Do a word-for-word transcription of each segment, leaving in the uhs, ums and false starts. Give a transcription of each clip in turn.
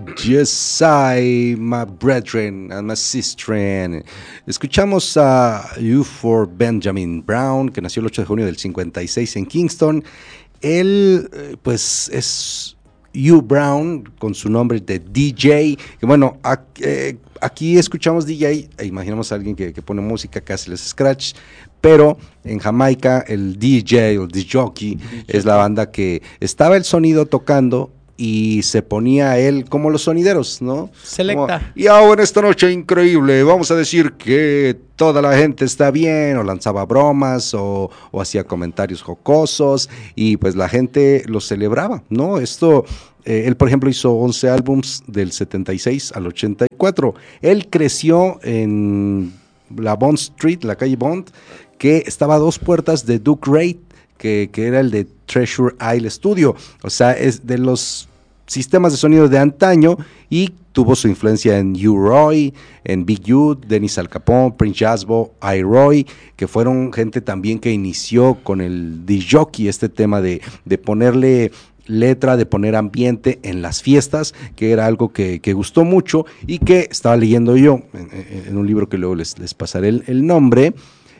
Yes, I, my brethren and my sister. Escuchamos a You for Benjamin Brown, que nació el ocho de junio del cincuenta y seis en Kingston. Él, pues, es Hugh Brown, con su nombre de D J. Que bueno, aquí, eh, aquí escuchamos D J, e imaginamos a alguien que, que pone música, que hace los scratch, pero en Jamaica el D J o D Jockey es la banda que estaba el sonido tocando y se ponía él como los sonideros, ¿no? Selecta. Como, y ahora esta noche increíble, vamos a decir que toda la gente está bien, o lanzaba bromas, o, o hacía comentarios jocosos, y pues la gente lo celebraba, ¿no? Esto, eh, él por ejemplo hizo once álbums del setenta y seis al ochenta y cuatro. Él creció en la Bond Street, la calle Bond, que estaba a dos puertas de Duke Reid, que, que era el de Treasure Isle Studio, o sea, es de los sistemas de sonido de antaño, y tuvo su influencia en U-Roy, en Big U, Dennis Al Capone, Prince Jasbo, I-Roy, que fueron gente también que inició con el disc-jockey, este tema de, de ponerle letra, de poner ambiente en las fiestas, que era algo que, que gustó mucho, y que estaba leyendo yo en, en un libro que luego les, les pasaré el, el nombre,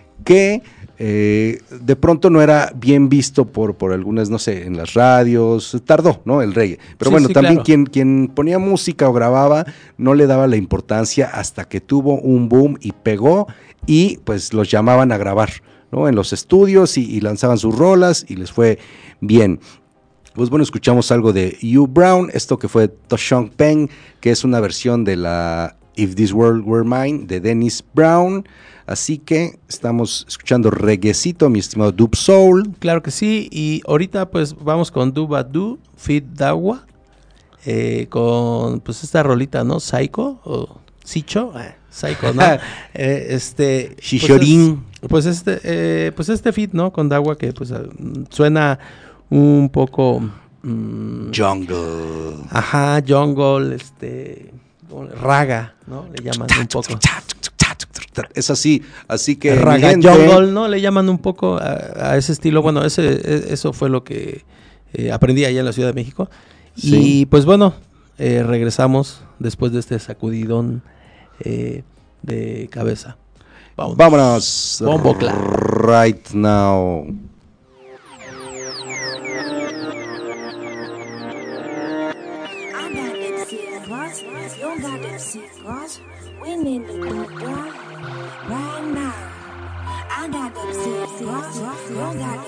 que eh, de pronto no era bien visto por, por algunas, no sé, en las radios, tardó, ¿no? El reggae. Pero sí, bueno, sí, también claro. quien, quien ponía música o grababa no le daba la importancia hasta que tuvo un boom y pegó, y pues los llamaban a grabar, ¿no? En los estudios, y, y lanzaban sus rolas y les fue bien. Pues bueno, escuchamos algo de Hugh Brown, esto que fue Toshong Peng, que es una versión de la If This World Were Mine de Dennis Brown. Así que estamos escuchando reguecito, mi estimado Dub Soul. Claro que sí, y ahorita pues vamos con Dubadu, Fit Dawa, eh, con pues esta rolita, ¿no? Psycho, o Sicho, eh, Psycho, ¿no? eh, este... Shishorin. Pues, es, pues este, eh, pues este fit, ¿no? Con Dawa, que pues suena un poco... Mmm, jungle. Ajá, jungle, este... raga, ¿no? Le llaman un poco. Es así, así que raga gente, jungle, ¿no? Le llaman un poco a, a ese estilo. Bueno, ese, eso fue lo que eh, aprendí allá en la Ciudad de México. Sí. Y pues bueno, eh, regresamos después de este sacudidón eh, de cabeza. Vámonos. Vámonos. Bombo claro. Right now. In the good right now, I got them cigarettes, you got